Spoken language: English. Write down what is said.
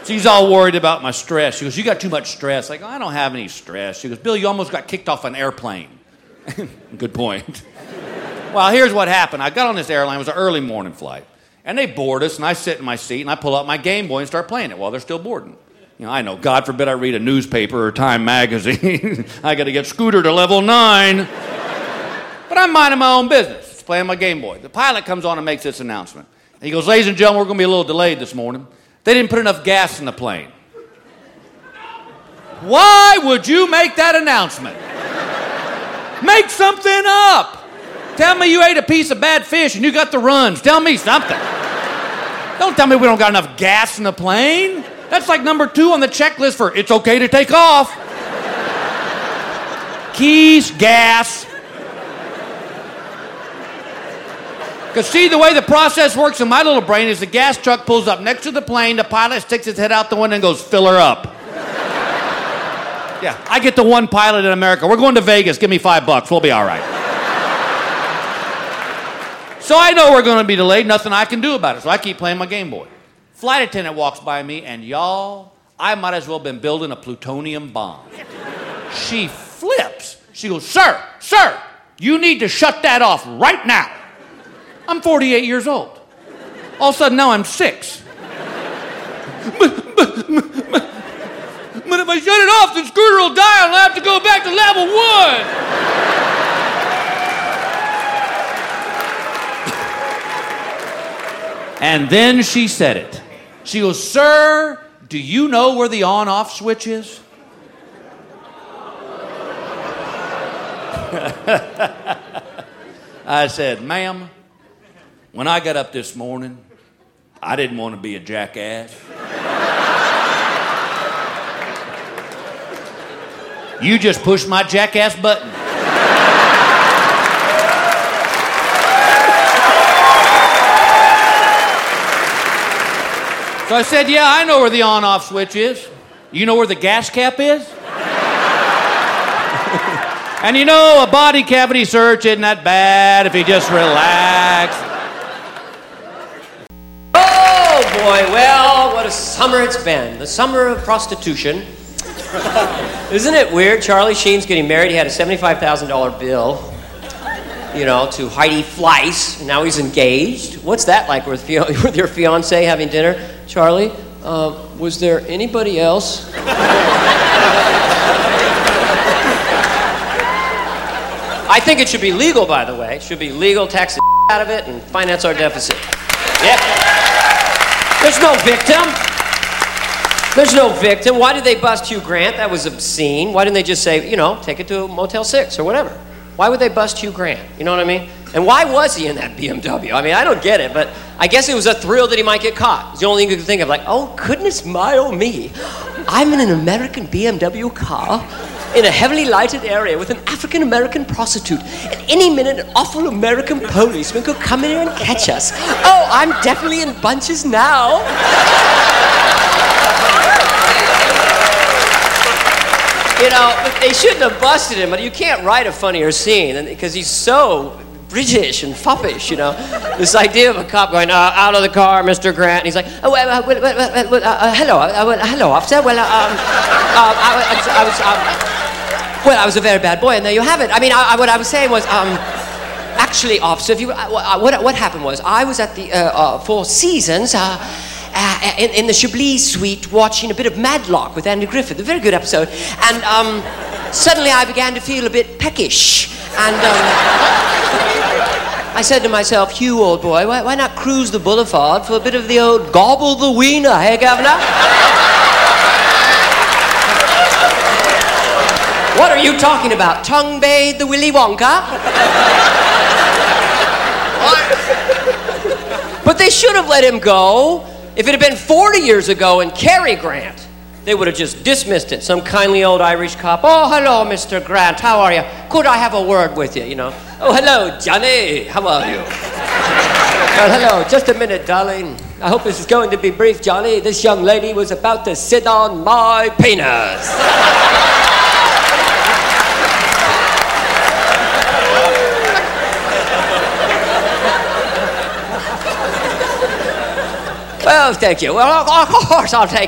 She's all worried about my stress. She goes, you got too much stress. I go, I don't have any stress. She goes, Bill, you almost got kicked off an airplane. Good point. Well, here's what happened. I got on this airline. It was an early morning flight. And they board us, and I sit in my seat, and I pull out my Game Boy and start playing it while they're still boarding. You know, I know, God forbid I read a newspaper or Time magazine. I got to get Scooter to level 9. But I'm minding my own business, just playing my Game Boy. The pilot comes on and makes this announcement. He goes, ladies and gentlemen, we're going to be a little delayed this morning. They didn't put enough gas in the plane. Why would you make that announcement? Make something up. Tell me you ate a piece of bad fish and you got the runs. Tell me something. Don't tell me we don't got enough gas in the plane. That's like number 2 on the checklist for it's okay to take off. Keys, gas. Because see, the way the process works in my little brain is the gas truck pulls up next to the plane, the pilot sticks his head out the window and goes, fill her up. Yeah, I get the one pilot in America. We're going to Vegas. Give me $5. We'll be all right. So I know we're going to be delayed. Nothing I can do about it. So I keep playing my Game Boy. Flight attendant walks by me, and y'all, I might as well have been building a plutonium bomb. She flips. She goes, sir, you need to shut that off right now. I'm 48 years old. All of a sudden, now I'm 6. But if I shut it off, the Scooter will die, and I'll have to go back to level 1. And then she said it. She goes, sir, do you know where the on-off switch is? I said, ma'am, when I got up this morning, I didn't want to be a jackass. You just pushed my jackass button. So I said, yeah, I know where the on-off switch is. You know where the gas cap is? And you know, a body cavity search isn't that bad if you just relax. Oh, boy, well, what a summer it's been. The summer of prostitution. Isn't it weird? Charlie Sheen's getting married. He had a $75,000 bill, to Heidi Fleiss, and now he's engaged. What's that like with your fiancé having dinner? Charlie, was there anybody else? I think it should be legal, by the way. It should be legal, tax the out of it, and finance our deficit. Yeah. There's no victim. There's no victim. Why did they bust Hugh Grant? That was obscene. Why didn't they just say, take it to Motel 6 or whatever? Why would they bust Hugh Grant? You know what I mean? And why was he in that BMW? I mean, I don't get it, but I guess it was a thrill that he might get caught. It's the only thing you could think of, like, oh, goodness my, oh, me. I'm in an American BMW car in a heavily lighted area with an African-American prostitute. And any minute, an awful American policeman could come in here and catch us. Oh, I'm definitely in bunches now. They shouldn't have busted him, but you can't write a funnier scene because he's so British and foppish, This idea of a cop going, out of the car, Mr. Grant, and he's like, hello, officer. I was a very bad boy, and there you have it. I mean, what I was saying was, actually, officer, what happened was, I was at the Four Seasons, in the Chablis suite watching a bit of Madlock with Andy Griffith, a very good episode, and suddenly I began to feel a bit peckish, and I said to myself, Hugh, old boy, why not cruise the boulevard for a bit of the old gobble the wiener, hey, Governor? What are you talking about? Tongue bathe the Willy Wonka? But they should have let him go. If it had been 40 years ago and Cary Grant, they would have just dismissed it. Some kindly old Irish cop. Oh, hello, Mr. Grant. How are you? Could I have a word with you, Oh, hello, Johnny. How are you? Well, hello. Just a minute, darling. I hope this is going to be brief, Johnny. This young lady was about to sit on my penis. Well, thank you. Well, of course I'll take